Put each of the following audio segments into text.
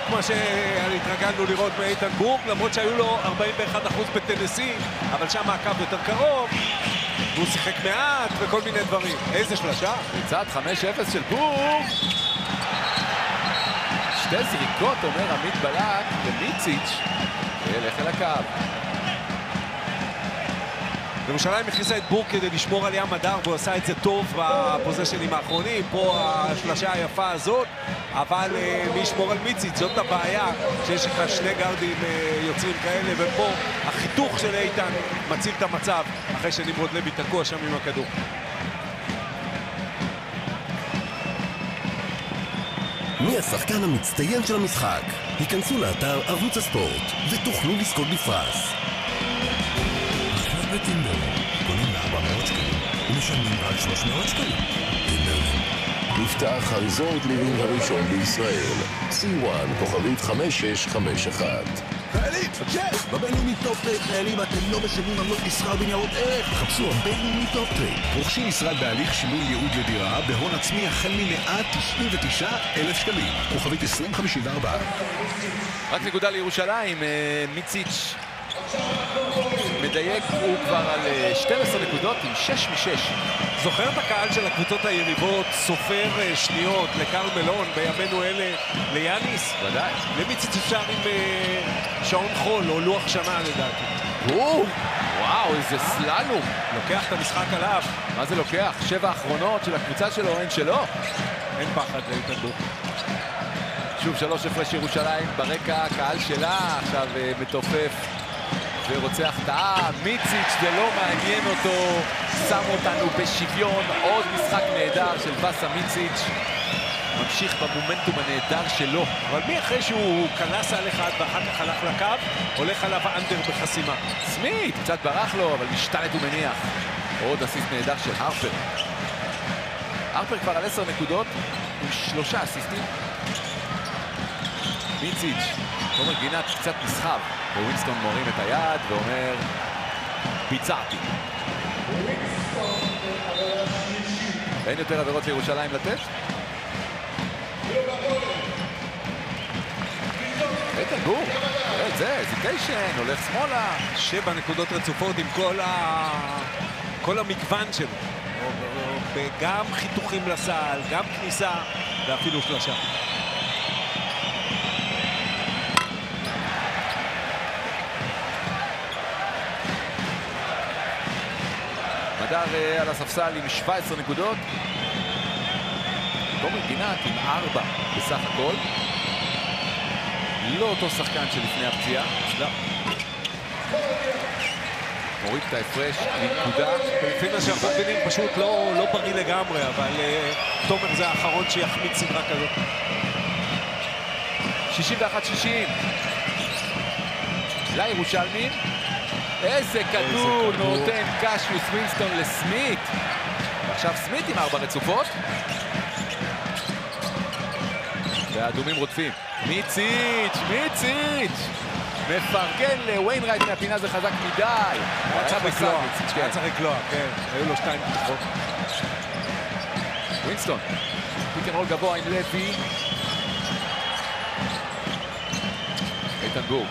מה שהתרגלנו לראות מאיתן בורג, למרות שהיו לו 41% בטנסי, אבל שם הקו יותר קרוב, והוא שיחק מעט וכל מיני דברים. איזה שלושה? מצד 5-0 של בורג. שתי זריקות, אומר עמית בלק, ומיציץ' ילך אל הקו. ירושלים הכניסה את בורג כדי לשמור על ים הדר, והוא עשה את זה טוב בפוזיישנים האחרונים, פה השלושה היפה הזאת, אבל מי ישמור על מיציץ'? זאת הבעיה, שיש לך שני גרדים יוצרים כאלה, ופה החיתוך של איתן מציל את המצב, אחרי שנמרוד לוי תקוע שם עם הכדור. מי השחקן המצטיין של המשחק? היכנסו לאתר ערוץ הספורט ותוכלו לזכות בפרס. עכשיו בטינדר, קונים ל-400 שקלים ומשלמים רק 300 שקלים. טינדרלנד. נפתח הריזורט ליבינג הראשון בישראל. C1 כוכבית 5651. חיילים, שקט! בבינלאומי טופ טרייד חיילים אתם לא משלמים עמלות מסחר בניירות ערך. חפשו הבינלאומי טופ טרייד. רוכשים משרד בהליך שינוי ייעוד לדירה בהון עצמי החל מ-199,000 שקלים. כוכבית 2054. רק נקודה לירושלים, מיציץ' מדייק, הוא כבר על 12 נקודות עם 6 מ-6. זוכר את הקהל של הקבוצות היריבות, סופר שניות לקרמלון בימינו אלה ליאניס? ודאי. למיציץ' אפשר עם שעון חול או לוח שנה לדעתי. וואו, איזה סללום. לוקח את המשחק עליו. מה זה לוקח? 7 האחרונות של הקבוצה שלו, אין שלו? אין פחד לאיתן בורג. שוב 3 הפרש ירושלים ברקע, הקהל שלה עכשיו מתופף ורוצה החטאה. מיציץ' זה לא מעניין אותו, שם אותנו בשוויון. עוד משחק נהדר של וסה מיציץ', ממשיך במומנטום הנהדר שלו. אבל מי אחרי שהוא כנס על אחד ואחר כך הלך לקו, הולך עליו אנדר בחסימה? סמית, קצת ברח לו, אבל משתלט הוא מניח. עוד אסיסט נהדר של הרפר. הרפר כבר על 10 נקודות עם 3 אסיסטים. מיציץ', תומר גינת קצת נסחב, ווינסטון מורים את היד ואומר ביצעתי. אין יותר עבירות לירושלים לתת? איתן בורג, זה, זיקיישן, הולך שמאלה. 7 נקודות רצופות עם כל המגוון שלו. גם חיתוכים לסל, גם כניסה ואפילו שלושה. מדר על הספסל עם 17 נקודות. תומר גינת עם 4 בסך הכל. לא אותו שחקן שלפני הפציעה. לא. מוריד את ההפרש לנקודה. לפי מה שאנחנו מבינים פשוט לא בריא לגמרי, אבל תומר זה האחרון שיחמיץ סדרה כזאת. 61-60. לירושלמים. איזה כדור נותן קשיוס ווינסטון לסמית. ועכשיו סמית עם 4 רצופות. והאדומים רודפים. מיציץ' מפרגן לוויינרייט מהפינה, זה חזק מדי. היה צריך לקלוע, כן. היו לו 2 פתחות. ווינסטון. פיקנרול גבוה עם לוי. איתן בורג.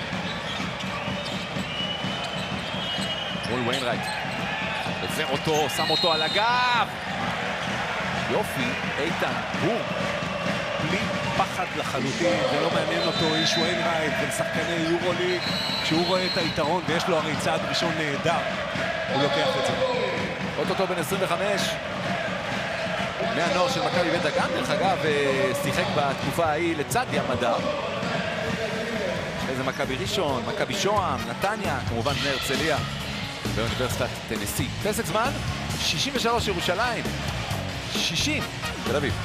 מול וויינרייט. עובר אותו, שם אותו על הגב. יופי, איתן בורג. בלי פחד לחלוטין, ולא מעניין אותו איש וויינרייט ולשחקני יורוליג. כשהוא רואה את היתרון ויש לו הרי צעד ראשון נהדר, הוא לוקח את זה. אוטוטו בן 25. מהנוער של מכבי בית דגן, דרך אגב, שיחק בתקופה ההיא לצד ים הדר. איזה מכבי ראשון, מכבי שוהם, נתניה, כמובן בני הרצליה באוניברסיטת טנסי. פסק זמן, 63 ירושלים, 60 תל אביב.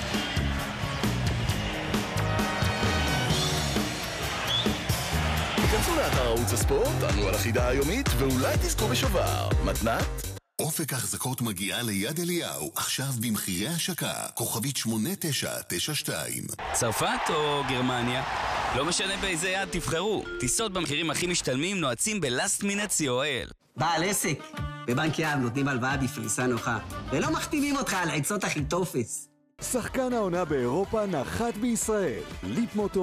היכנסו לאתר ערוץ הספורט, ענו על החידה היומית ואולי תזכו בשובר. מתנת? אופק ההחזקות מגיעה ליד אליהו, עכשיו במחירי השקה, כוכבית 8992. צרפת או גרמניה? לא משנה באיזה יד תבחרו. טיסות במחירים הכי משתלמים נועצים ב-Last Minute COL. בעל עסק, בבנק ים נותנים הלוואה בפריסה נוחה, ולא מחתימים אותך על עצות הכי טופס. שחקן העונה באירופה נחת בישראל. ליפ מוטו